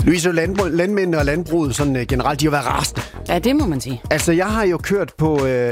Louise, landmændene og landbruget sådan, generelt, de har været rasende. Ja, det må man sige. Altså, jeg har jo kørt på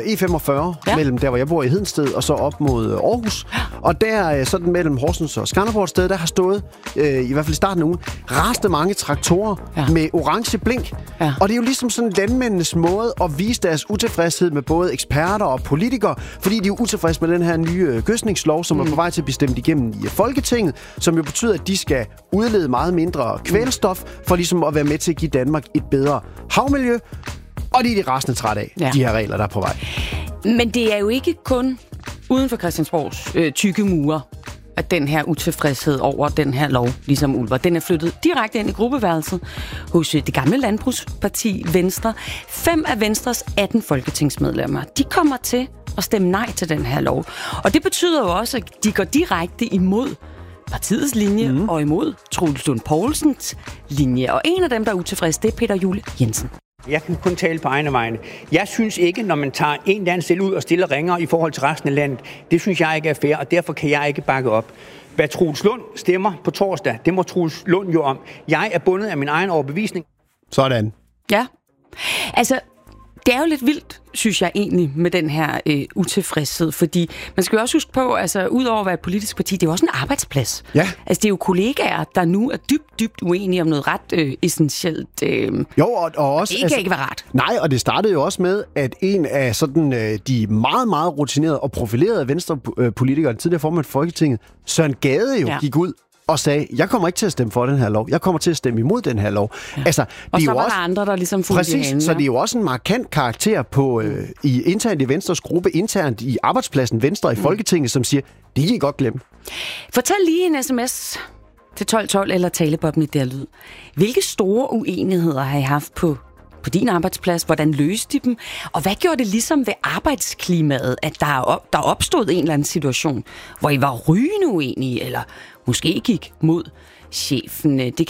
E45 mellem der, hvor jeg bor i Hedensted, og så op mod Aarhus. Og der, sådan mellem Horsens og Skanderborg et sted, der har stået, i hvert fald i starten af ugen, rasende mange traktorer med orange blink. Ja. Og det er jo ligesom sådan landmændenes måde at vise deres utilfredshed med både eksperter og politikere, fordi de er jo utilfredse med den her nye gødskningslov, som er på vej til at blive stemt igennem i Folketinget, som jo betyder, at de skal udlede meget mindre kvælstof, for ligesom at være med til at give Danmark et bedre havmiljø. Og det er de rasende træt af, de her regler, der er på vej. Men det er jo ikke kun uden for Christiansborgs tykke mure, at den her utilfredshed over den her lov, ligesom Ulver, den er flyttet direkte ind i gruppeværelset hos det gamle landbrugsparti Venstre. 5 af Venstres 18 folketingsmedlemmer, de kommer til at stemme nej til den her lov. Og det betyder jo også, at de går direkte imod partiets linje og imod Troels Lund Poulsens linje. Og en af dem, der er utilfreds, det er Peter Juel Jensen. Jeg kan kun tale på egne vegne. Jeg synes ikke, når man tager en eller anden stil ud og stiller ringer i forhold til resten af landet, det synes jeg ikke er fair, og derfor kan jeg ikke bakke op. Hvad Troels Lund stemmer på torsdag, det må Troels Lund jo om. Jeg er bundet af min egen overbevisning. Sådan. Ja. Altså, det er jo lidt vildt, synes jeg egentlig, med den her utilfredshed, fordi man skal jo også huske på, altså udover at være et politisk parti, det er jo også en arbejdsplads. Ja. Altså det er jo kollegaer, der nu er dybt uenige om noget ret essentielt. Jo, og også... Det kan ikke være rart. Nej, og det startede jo også med, at en af sådan, de meget, meget rutinerede og profilerede venstrepolitikere, tidligere formand for Folketinget, Søren Gade jo gik ud og sagde, jeg kommer ikke til at stemme for den her lov. Jeg kommer til at stemme imod den her lov. Ja. Altså, og så var der også andre, der ligesom fulgte præcis, hende. så det er jo også en markant karakter på internt i Venstres gruppe, internt i arbejdspladsen Venstre i Folketinget, som siger, det kan I godt glemme. Fortæl lige en sms til 1212 eller talebobben i der lyd. Hvilke store uenigheder har I haft på din arbejdsplads? Hvordan løste de dem? Og hvad gjorde det ligesom ved arbejdsklimaet, at der opstod en eller anden situation, hvor I var rygende uenige, eller måske gik mod chefen? Det